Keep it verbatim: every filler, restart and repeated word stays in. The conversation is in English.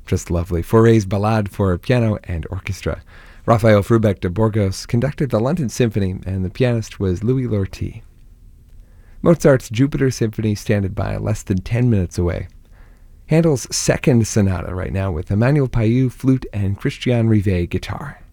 just lovely. Fauré's Ballade for piano and orchestra. Raphael Frubeck de Burgos conducted the London Symphony, and the pianist was Louis Lortie. Mozart's Jupiter Symphony standing by less than ten minutes away. Handel's second sonata right now with Emmanuel Payou, flute, and Christian Rivet, guitar.